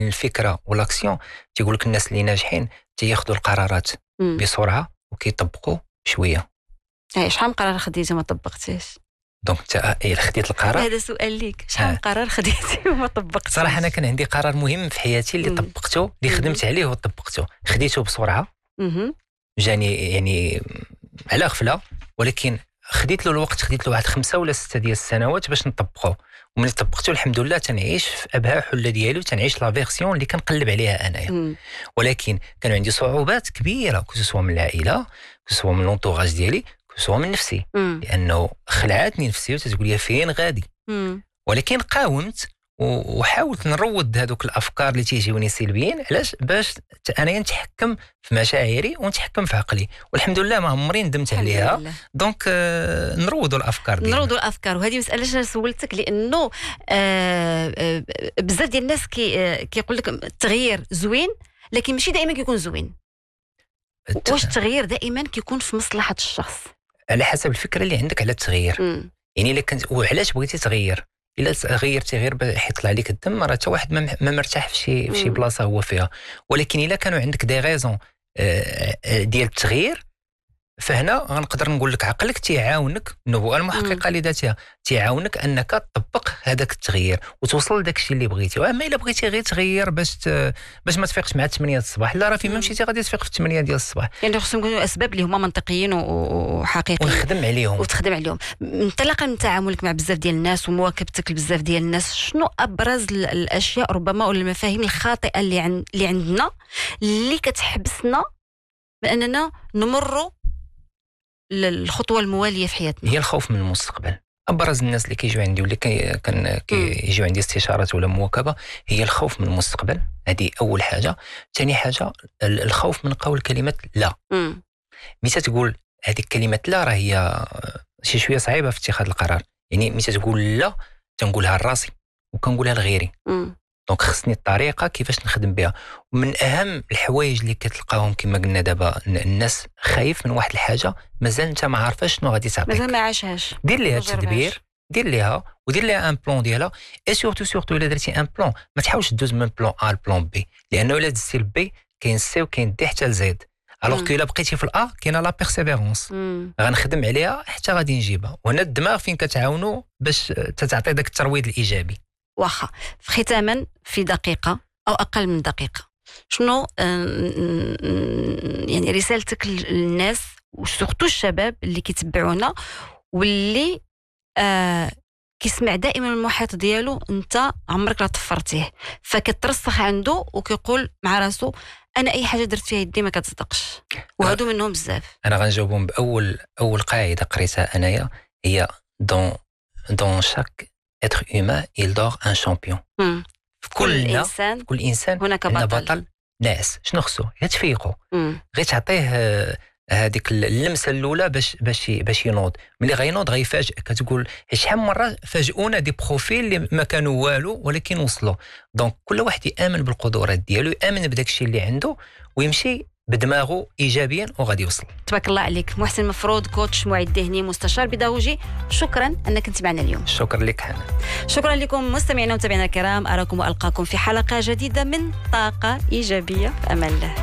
الفكره والاكسيون تيقول لك الناس اللي ناجحين تياخذوا القرارات بسرعه وكيطبقوا شويه. شحال من قرار خديتي ما طبقتيش؟ دونك انت خديت القرار. هذا سؤال ليك، شحال من قرار خديتي وما طبقتيش؟ صراحه انا كان عندي قرار مهم في حياتي اللي طبقته، اللي خدمت عليه وطبقته. خديته بسرعه جاني يعني على غفله، ولكن خديت له الوقت، خديت له واحد 5 ولا 6 ديال السنوات باش نطبقه. ومن طبقته الحمد لله تنعيش في ابهى حله ديالي وتنعيش لا فيرسيون اللي كنقلب عليها انايا. ولكن كانوا عندي صعوبات كبيره كسوا من العائله، كسوا من لونطوراج ديالي، كسوا من نفسي، لانه خلعتني نفسي وتتقول لي فين غادي. ولكن قاومت وحاولت نروض هذوك الافكار اللي تيجيوني سلبيين. علاش؟ باش انا نتحكم في مشاعري ونتحكم في عقلي، والحمد لله ما عمري ندمت عليها. دونك نروضوا الافكار ديالنا، نروضوا الافكار. وهذه مساله انا سولتك لانه بزاف ديال الناس كيقول لك التغيير زوين، لكن ماشي دائما كيكون زوين. واش التغيير دائما كيكون في مصلحه الشخص؟ على حسب الفكره اللي عندك على التغيير. يعني الا كنت وعلاش بغيتي تغير. الا غيرتي غير باش يطلع عليك الدم، راه حتى واحد ما مرتاح في شي بلاصه هو فيها. ولكن الا كانوا عندك دي غيزون ديال التغيير، فهنا غنقدر نقول لك عقلك تيعاونك، النبوءه المحققه لذاتها تيعاونك انك تطبق هذاك التغيير وتوصل لذاك الشيء اللي بغيتي. اما الا بغيتي غير تغير باش ما تفيقش مع 8 الصباح، لا راه فين ما مشيتي غادي تفيق في 8 ديال الصباح. يعني خصهم يكونوا اسباب اللي هما منطقيين وحقيقيين ونخدم عليهم. انطلاقا من تعاملك مع بزاف ديال الناس ومواكبتك لبزاف ديال الناس، شنو ابرز الاشياء ربما ولا المفاهيم الخاطئه اللي عندنا اللي كتحبسنا باننا نمروا الخطوه المواليه في حياتنا؟ هي الخوف من المستقبل. ابرز الناس اللي كيجيو عندي ولا كيجيو عندي استشارات ولا مواكبه هي الخوف من المستقبل. هذه اول حاجه. ثاني حاجه الخوف من قول كلمه لا. متى تقول هذيك كلمه لا راه هي شي شويه صعيبه في اتخاذ القرار. يعني متى تقول لا تنقولها لراسي وكنقولها لغيري. دونك خصني الطريقه كيفاش نخدم بها. ومن اهم الحوايج اللي كتلقاهم كما قلنا دابا، الناس خايف من واحد الحاجه مازال انت ما عارفاش شنو غادي تعطيك، مازال ما عاشهاش. دير ليها التدبير، دير ليها ودير ليها ان بلان ديالها. اي سورتو الا درتي ان بلان ما تحاولش دوز من بلان ا لبلان بي، لانه الا دزتي البي كاين سي وكاين دي حتى لزيد. الوغ كو الا بقيتي في الأ كاينه لا بيرسيفيرونس، غنخدم عليها حتى غادي نجيبها. وهنا الدماغ فين كتعاونوا باش تتعطي داك الترويض الايجابي. واخا ختاما في دقيقه او اقل من دقيقه، شنو يعني رسالتك للناس وسورتو الشباب اللي كيتبعونا واللي كيسمع دائما المحيط ديالو انت عمرك لا طفرتيه، فكترسخ عنده وكيقول مع راسو انا اي حاجه درت فيها يدي ما كتصدقش، وهادو منهم بزاف. انا غنجاوبهم باول قاعده قريتها انايا، هي دون شاك être humain il dort un champion. في كل انسان هناك بطل ناعس. شنو خصو؟ يتفيقوا، غير تعطيه هذيك اللمسه الاولى باش ينوض. ملي غينوض غيفاجئ. كتقول شحال من مره فاجئونا دي بروفيل اللي ما كانوا والو ولكن وصلوا. دونك كل واحد يامن بالقدرات ديالو، يامن بداك الشيء اللي عنده ويمشي بدماغه ايجابيا وغادي يوصل. تبارك الله عليك. محسن مفروض، كوتش معد ذهني، مستشار بداوجي، شكرا انك كنت معنا اليوم. شكرا لك حنان. شكرا لكم مستمعينا ومتابعينا الكرام. اراكم والقاكم في حلقه جديده من طاقه ايجابيه. في امان الله.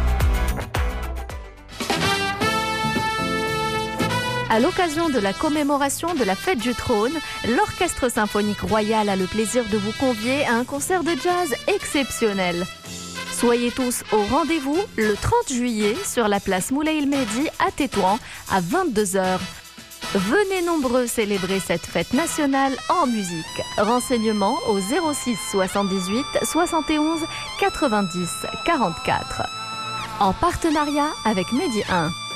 À l'occasion de la commémoration de la fête du trône, l'Orchestre symphonique royal a le plaisir de vous convier à un concert de jazz exceptionnel. Soyez tous au rendez-vous le 30 juillet sur la place Moulay El Mehdi à Tétouan à 22h. Venez nombreux célébrer cette fête nationale en musique. Renseignements au 06 78 71 90 44. En partenariat avec Medi 1.